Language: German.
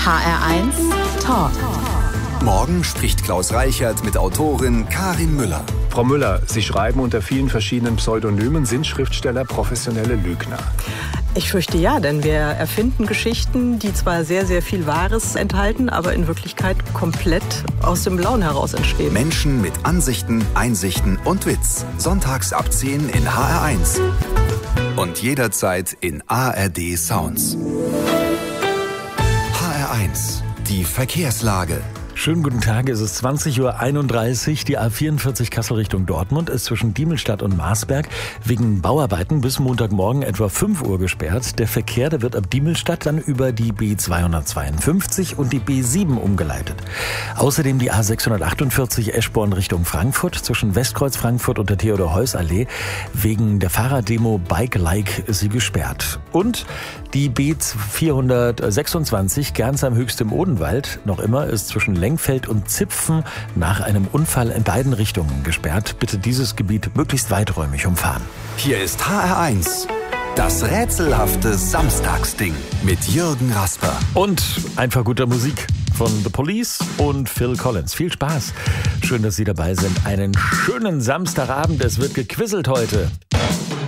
HR1 Talk. Morgen spricht Klaus Reichert mit Autorin Karin Müller. Frau Müller, Sie schreiben unter vielen verschiedenen Pseudonymen, sind Schriftsteller professionelle Lügner? Ich fürchte ja, denn wir erfinden Geschichten, die zwar sehr, sehr viel Wahres enthalten, aber in Wirklichkeit komplett aus dem Blauen heraus entstehen. Menschen mit Ansichten, Einsichten und Witz. Sonntags ab 10 in HR1. Und jederzeit in ARD Sounds. HR1, die Verkehrslage. Schönen guten Tag, es ist 20.31 Uhr. Die A44 Kassel Richtung Dortmund ist zwischen Diemelstadt und Marsberg wegen Bauarbeiten bis Montagmorgen etwa 5 Uhr gesperrt. Der Verkehr, der wird ab Diemelstadt dann über die B252 und die B7 umgeleitet. Außerdem die A648 Eschborn Richtung Frankfurt zwischen Westkreuz Frankfurt und der Theodor-Heuss-Allee. Wegen der Fahrraddemo Bike Like ist sie gesperrt. Und die B426 Gernsheim-Höchst im Odenwald noch immer ist zwischen Lengfeld und Zipfen nach einem Unfall in beiden Richtungen gesperrt. Bitte dieses Gebiet möglichst weiträumig umfahren. Hier ist HR1, das rätselhafte Samstagsding mit Jürgen Rasper. Und einfach guter Musik von The Police und Phil Collins. Viel Spaß. Schön, dass Sie dabei sind. Einen schönen Samstagabend. Es wird gequizelt heute.